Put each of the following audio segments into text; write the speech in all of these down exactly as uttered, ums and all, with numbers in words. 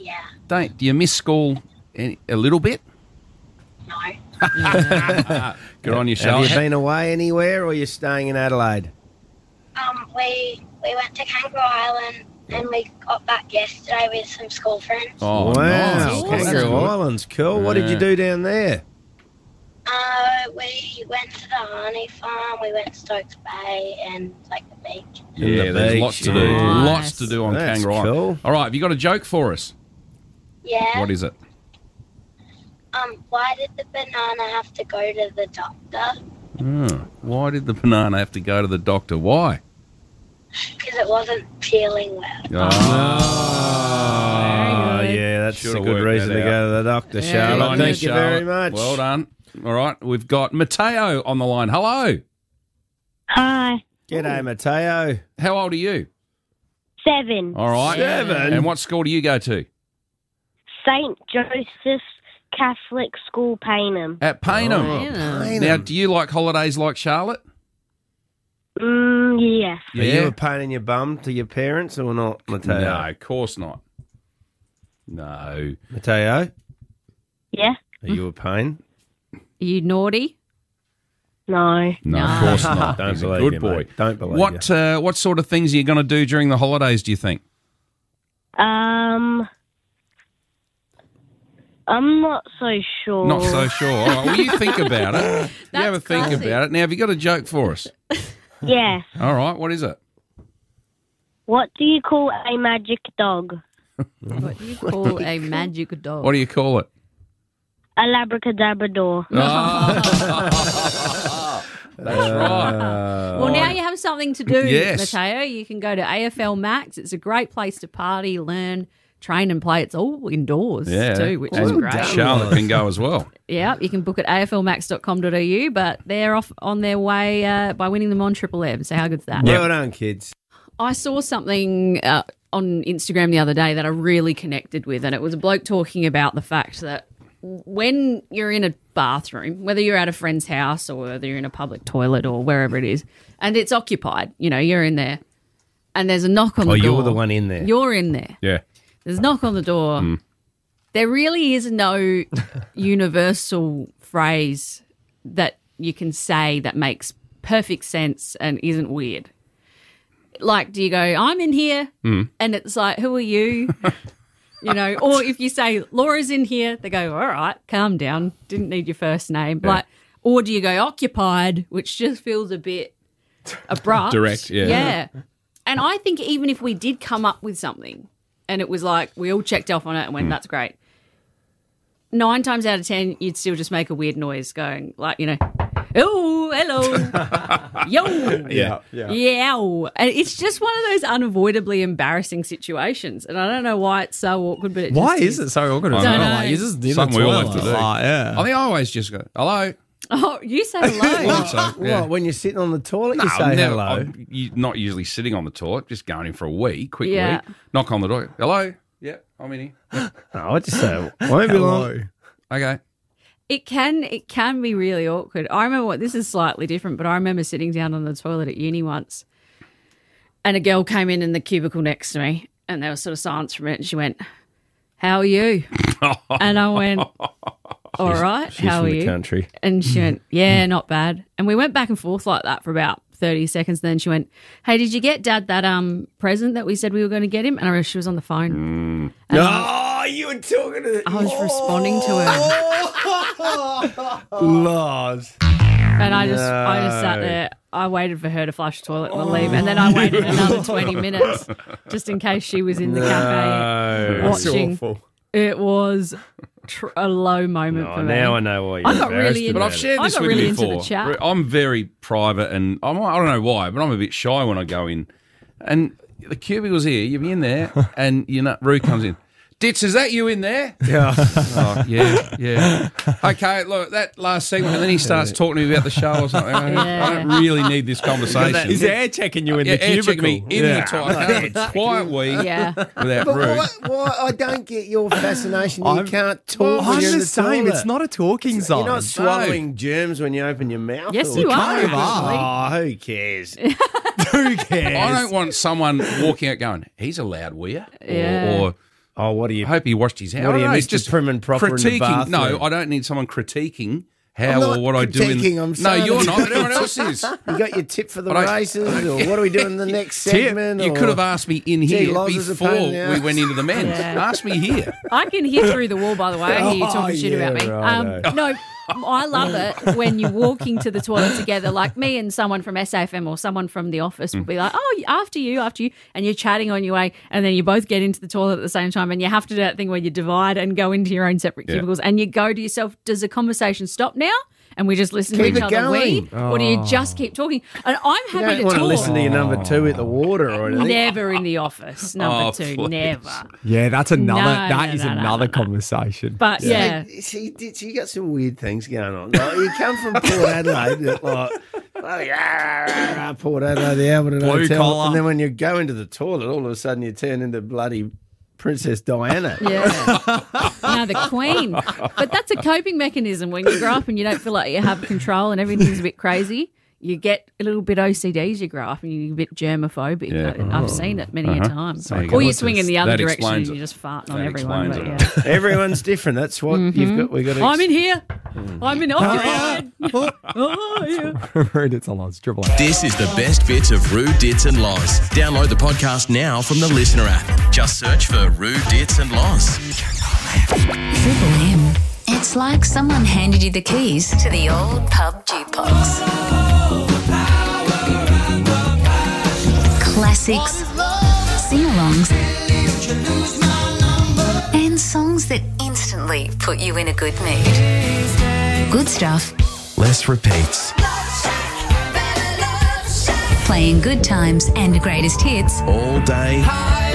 yeah. Don't do you miss school any, a little bit? No. Good on you, Have Charlotte. you been away anywhere, or you're staying in Adelaide? Um, we we went to Kangaroo Island and we got back yesterday with some school friends. Oh, wow, nice. Kangaroo That's good. Island's cool. What did you Yeah. do down there? Uh, we went to the honey farm, we went to Stokes Bay and like the beach. Yeah, the there's beach, lots to do. yeah. Lots to do on That's Kangaroo Island. cool. All right, have you got a joke for us? Yeah. What is it? Um, why did the banana have to go to the doctor? Oh, why did the banana have to go to the doctor? Why? Because it wasn't feeling well. Oh, Oh, yeah, that's Should've a good worked reason that to out. go to the doctor, Good Charlotte. on Thank you very Charlotte. much. Well done. All right, we've got Mateo on the line. Hello. Hi. G'day, Mateo. How old are you? Seven. All right. Seven? And what school do you go to? Saint Joseph's Catholic School, Paynham. At Paynham. Oh, Paynham. Now, do you like holidays like Charlotte? Mm, yes. Are you a pain in your bum to your parents or not, Mateo? No, of course not. No. Mateo, Yeah. are you a pain? Are you naughty? No. No, of course not. Don't He's a believe good you, boy. mate. Don't believe What uh, what sort of things are you going to do during the holidays, do you think? Um, I'm not so sure. Not so sure. All right, well, you think about it. You have a think classic. about it. Now, have you got a joke for us? Yes. All right, what is it? What do you call a magic dog? What do you call a magic dog? What do you call it? A labracadabrador. That's right. Well, now you have something to do, Yes. Mateo. You can go to A F L Max. It's a great place to party, learn, train and play. It's all indoors Yeah. too, which is And great. Charlotte can go as well. Yeah, you can book at a f l max dot com dot a u, but they're off on their way uh, by winning them on Triple M. So how good's that? Well done, kids. I saw something uh, on Instagram the other day that I really connected with, and it was a bloke talking about the fact that when you're in a bathroom, whether you're at a friend's house or whether you're in a public toilet or wherever it is, and it's occupied, you know, you're in there, and there's a knock on Oh, the door. you're the one in there. You're in there. Yeah. There's a knock on the door. There really is no universal phrase that you can say that makes perfect sense and isn't weird. Like, do you go, I'm in here? And it's like, who are you? You know, or if you say, Laura's in here, they go, all right, calm down. Didn't need your first name. Yeah. Like, or do you go occupied, which just feels a bit abrupt. Direct, yeah. Yeah. And I think even if we did come up with something and it was like, we all checked off on it and went, that's great. Nine times out of ten, you'd still just make a weird noise going like, you know, oh, hello, yo, Yeah, yeah. Yow. And it's just one of those unavoidably embarrassing situations. And I don't know why it's so awkward, but it Why just is it so awkward? I don't know. Like, you just did Something we all have to do. yeah. I think I always just go, hello. Oh, you say hello. So, yeah. What, when you're sitting on the toilet, you No, say never- hello? I'm you- not usually sitting on the toilet, just going in for a wee, quick Yeah. wee. Knock on the door. Hello? Yeah, I'm in here. No, I just say, won't be long. Okay. It can it can be really awkward. I remember what this is slightly different, but I remember sitting down on the toilet at uni once, and a girl came in in the cubicle next to me, and there was sort of silence from it, and she went, "How are you?" And I went, "All right, She's how from are the you?" country. And she went, "Yeah, not bad." And we went back and forth like that for about thirty seconds. Then she went, "Hey, did you get Dad that um present that we said we were going to get him?" And I realized she was on the phone. And I, Oh, you were talking to I was responding to her. Lars. And I just, I just sat No. there. I waited for her to flush the toilet and leave, and then I waited another twenty minutes just in case she was in the cafe No. watching. It was tr- a low moment Oh, for me. now I know why you're I got embarrassed really about But I've it. shared I this got with really you into the before. chat. I'm very private, and I'm, I don't know why, but I'm a bit shy when I go in. And the cubicle's here, you'll be in there, and you know, Roo comes in. Ditz, is that you in there? Yeah. Oh, yeah, yeah. Okay, look, that last segment, and then he starts talking to me about the show or something. I, Yeah. I don't really need this conversation. He's air checking you in yeah, the air cubicle. checking me in yeah. the toilet. I can't have a quiet wee Yeah. without But Roo. why, why, I don't get your fascination. You I'm- can't talk I'm when you're in the the same. toilet. It's not a talking zone. You're not swallowing germs when you open your mouth. Yes, or- you are. kind of actually. Oh, who cares? Who cares? I don't want someone walking out going, he's a loud weir. Or, Yeah. or Oh, what are you? I hope he washed his hands. What I are don't you, know, it's Mister just prim and proper in the critiquing. bathroom? No, I don't need someone critiquing how I'm not or what I do. In, critiquing, I'm no, saying- you're not. But everyone else is. You got your tip for the I don't- races, or what are we doing in the next Tip, segment? you or- could have asked me in Gee, here Loz is a before pain in the we ass. went into the men's. Yeah. Ask me here. I can hear through the wall, by the way. I hear you Oh, talking shit yeah, about me. righto. Um, no, I love it when you're walking to the toilet together, like me and someone from S A F M or someone from the office will be like, oh, after you, after you, and you're chatting on your way, and then you both get into the toilet at the same time, and you have to do that thing where you divide and go into your own separate Yeah. cubicles, and you go to yourself, does the conversation stop now? And we just listen Keep to each it other going. we, or do you just keep talking? And I'm You happy don't to want to talk. listen to your number two at the water or anything. Never in the office, number Oh, two, please. never. Yeah, that's another. No, that no, is no, no, another no, no. conversation. But yeah, Hey, see, did- see, you got some weird things going on. Like, you come from Port Adelaide, that, like, like rah, rah, rah, Port Adelaide, the Alberton Blue Hotel, collar. and then when you go into the toilet, all of a sudden you turn into bloody Princess Diana. yeah. No, the Queen. But that's a coping mechanism when you grow up and you don't feel like you have control and everything's a bit crazy. You get a little bit O C D as you grow up and you're a bit germophobic. Yeah. I've seen it many a time. There you Or go. you swing in the other That direction and explains you it. just fart on That everyone. explains But it. yeah. Everyone's different. That's what you've got. We got to. I'm in here. I'm in occupied. Oh, yeah. Rude, it's a lot. It's Triple M. This is the best bits of Rude Dits and Loz. Download the podcast now from the Listener app. Just search for Rude Dits and Loz. Triple M. It's like someone handed you the keys to the old pub jukebox. Classics, sing-alongs, and songs that instantly put you in a good mood. Good stuff. Less repeats. Playing good times and the greatest hits. All day.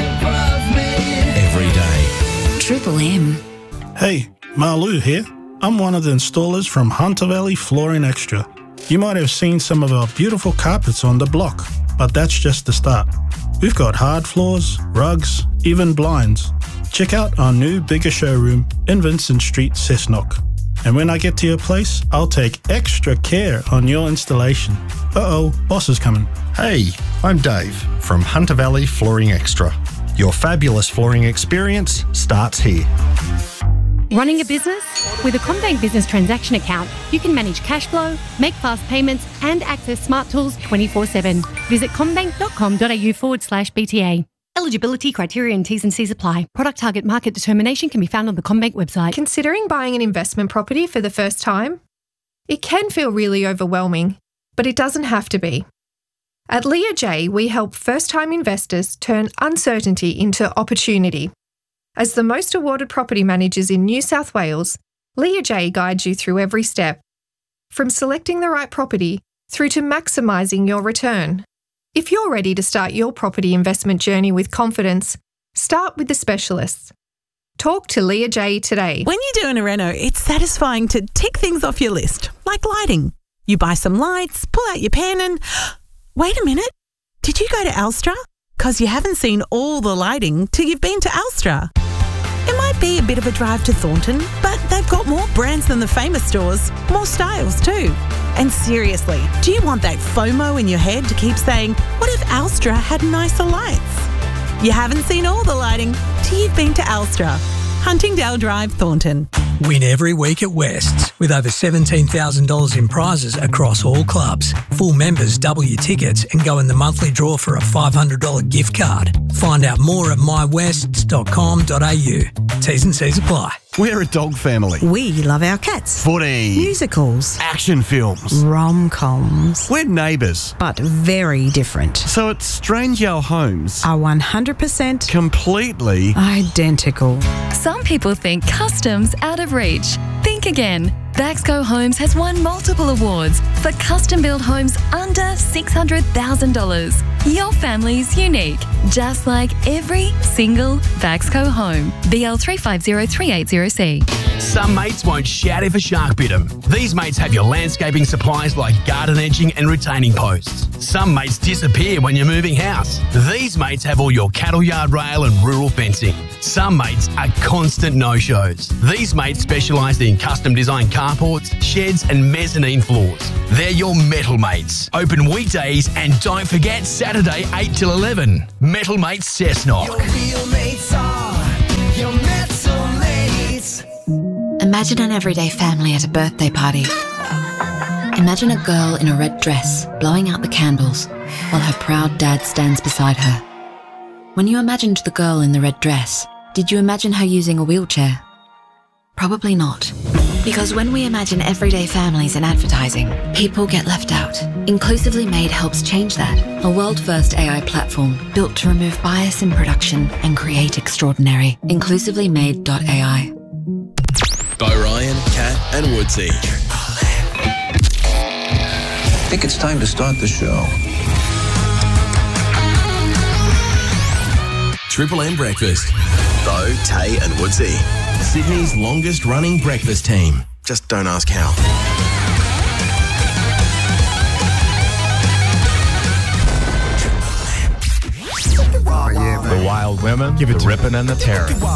Every day. Triple M. Hey, Marlou here. I'm one of the installers from Hunter Valley Flooring Extra. You might have seen some of our beautiful carpets on the block, but that's just the start. We've got hard floors, rugs, even blinds. Check out our new bigger showroom in Vincent Street, Cessnock. And when I get to your place, I'll take extra care on your installation. Uh-oh, boss is coming. Hey, I'm Dave from Hunter Valley Flooring Extra. Your fabulous flooring experience starts here. Running a business? With a CommBank Business Transaction Account, you can manage cash flow, make fast payments, and access smart tools twenty-four seven. Visit commbank.com.au forward slash BTA. Eligibility, criteria and T's and C's apply. Product target market determination can be found on the CommBank website. Considering buying an investment property for the first time? It can feel really overwhelming, but it doesn't have to be. At Leah J, we help first-time investors turn uncertainty into opportunity. As the most awarded property managers in New South Wales, Leah J guides you through every step, from selecting the right property through to maximising your return. If you're ready to start your property investment journey with confidence, start with the specialists. Talk to Leah J today. When you're doing a reno, it's satisfying to tick things off your list, like lighting. You buy some lights, pull out your pen and... Wait a minute, did you go to Alstra? Because you haven't seen all the lighting till you've been to Alstra. It might be a bit of a drive to Thornton, but they've got more brands than the famous stores, more styles too. And seriously, do you want that FOMO in your head to keep saying, what if Alstra had nicer lights? You haven't seen all the lighting till you've been to Alstra. Huntingdale Drive, Thornton. Win every week at West's with over seventeen thousand dollars in prizes across all clubs. Full members double your tickets and go in the monthly draw for a five hundred dollars gift card. Find out more at my wests dot com dot a u. T's and C's apply. We're a dog family. We love our cats. Footy. Musicals. Action films. Rom-coms. We're neighbours. But very different. So at Strange Our Homes, Are one hundred percent completely identical. Some people think custom's out of reach. Think again. Baxco Homes has won multiple awards for custom-built homes under six hundred thousand dollars. Your family's unique, just like every single Baxco home. B L three five zero three eight zero C. Some mates won't shout if a shark bit them. These mates have your landscaping supplies like garden edging and retaining posts. Some mates disappear when you're moving house. These mates have all your cattle yard rail and rural fencing. Some mates are constant no-shows. These mates specialise in custom designed carports, sheds and mezzanine floors. They're your metal mates. Open weekdays and don't forget Saturday eight till eleven. Metal Mates Cessnock. Your real mates are Imagine an everyday family at a birthday party. Imagine a girl in a red dress blowing out the candles while her proud dad stands beside her. When you imagined the girl in the red dress, did you imagine her using a wheelchair? Probably not. Because when we imagine everyday families in advertising, people get left out. Inclusively Made helps change that. A world-first A I platform built to remove bias in production and create extraordinary. inclusively made dot A I. Bo Ryan, Kat and Woodsy. I think it's time to start the show. Triple M Breakfast. Bo, Tay and Woodsy. Sydney's longest running breakfast team. Just don't ask how. The wild women, the ripping and the tearing.